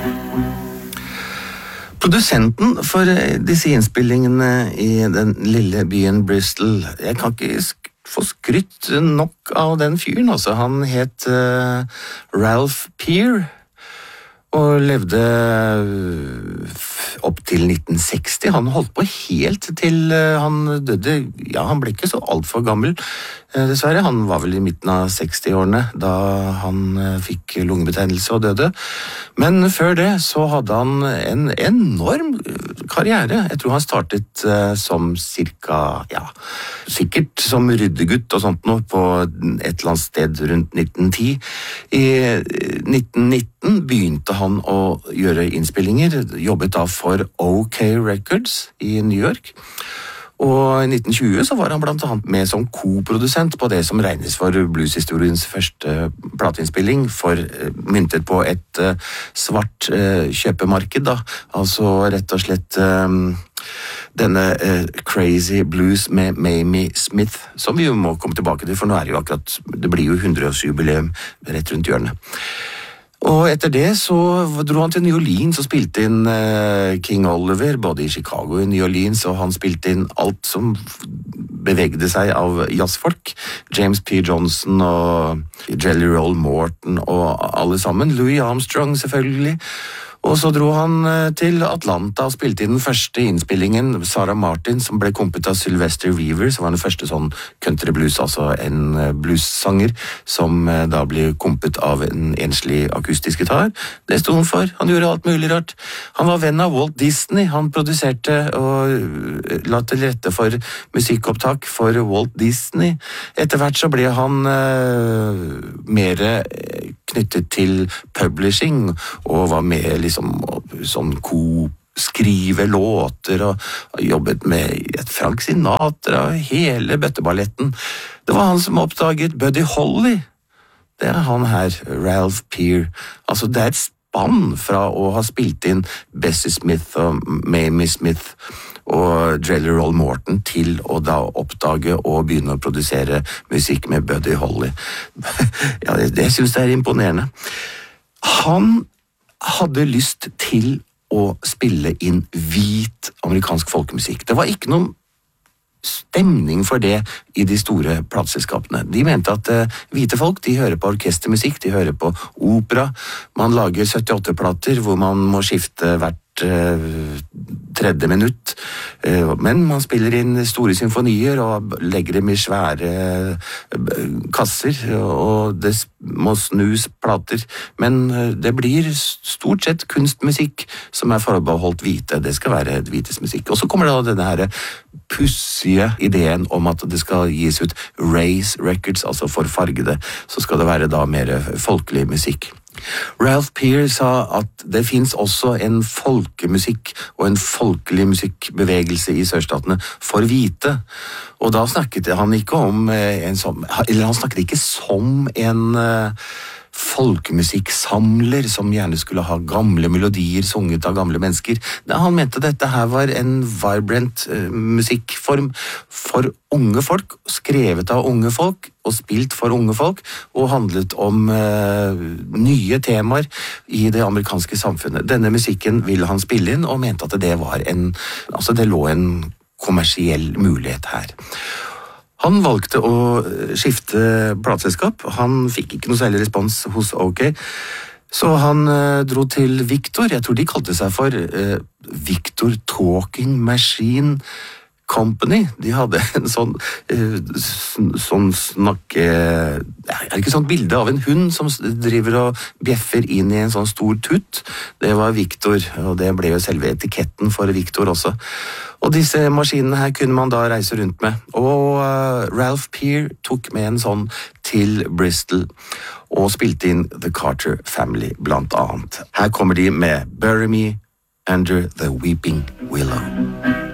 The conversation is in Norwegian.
Produsenten for disse innspillingene i den lille byen Bristol, jeg kan ikke få skrytt nok av den fyren, altså. Han het Ralph Peer og levde opp til 1960. Han holdt på helt til han døde. Ja, han ble ikke så alt for gammel, dessverre. Han var vel i midten av 60-årene da han fikk lungebetennelse og døde. Men før det så hadde han en enorm karriere. Jeg tror han startet som sikkert som ryddegutt og sånt noe på et eller annet sted rundt 1910. I 1919 begynte han å gjøre innspillinger, jobbet da for OK Records i New York. Og i 1920 så var han blant annet med som koprodusent på det som regnes for blueshistoriens første plateinnspilling, myntet på et svart kjøpemarked da, altså rett og slett denne Crazy Blues med Mamie Smith, som vi jo må komme tilbake til, for nå er det jo akkurat, det blir jo 100-årsjubileum rett rundt hjørnet. Og etter det så dro han til New Orleans og spilte inn King Oliver, både i Chicago og i New Orleans, og han spilte inn alt som bevegde seg av jazzfolk. James P. Johnson og Jelly Roll Morton og alle sammen. Louis Armstrong selvfølgelig. Og så dro han til Atlanta og spilte inn den første innspillingen, Sarah Martin, som ble kompet av Sylvester Weaver, som var den første sånn country blues, altså en blues-sanger, som da ble kompet av en enslig akustisk gitar. Det stod han for, han gjorde alt mulig rart. Han var venn av Walt Disney, han produserte og la til rette for musikkopptak for Walt Disney. Etter hvert så ble han mer knyttet til publishing, og var med liksom sånn skrive låter, og jobbet med Frank Sinatra, hele bøtteballetten. Det var han som oppdaget Buddy Holly. Det er han her, Ralph Peer. Altså det er et spann fra å ha spilt inn Bessie Smith og Mamie Smith og Jelly Roll Morton til å da oppdage og begynne å produsere musikk med Buddy Holly. Ja, det synes jeg er imponerende. Han hadde lyst til å spille inn hvit amerikansk folkemusikk. Det var ikke noen stemning for det i de store plateselskapene. De mente at hvite folk, de hører på orkestermusikk, de hører på opera. Man lager 78-plater hvor man må skifte hvert tredje minutt, men man spiller inn store symfonier og legger dem i svære kasser, og det må snus plater, men det blir stort sett kunstmusikk som er forbeholdt hvite. Det skal være hvites musikk. Og så kommer det da denne her pussige ideen om at det skal gis ut race records, altså for fargede, så skal det være da mer folkelig musikk. Ralph Peer sa at det finnes også en folkemusikk og en folkelig musikkbevegelse i sørstatene for hvite. Og da snakket han ikke om han snakket ikke som en folkemusikksamler som gjerne skulle ha gamle melodier sunget av gamle mennesker. Han mente dette her var en vibrant musikkform for unge folk, skrevet av unge folk og spilt for unge folk, og handlet om nye temaer i det amerikanske samfunnet. Denne musikken ville han spille inn, og mente at det var det lå en kommersiell mulighet her. Han valgte å skifte plateselskap. Han fikk ikke noe særlig respons hos OK. Så han dro til Victor. Jeg tror de kalte seg for Victor Talking Machine Company. De hadde en sånn ikke sånn bilde av en hund som driver og bjeffer inn i en sånn stor tutt. Det var Victor, og det ble jo selve etiketten for Victor også. Og disse maskinene her kunne man da reise rundt med. Og Ralph Peer tok med en sånn til Bristol og spilte inn The Carter Family blant annet. Her kommer de med Bury Me Under the Weeping Willow.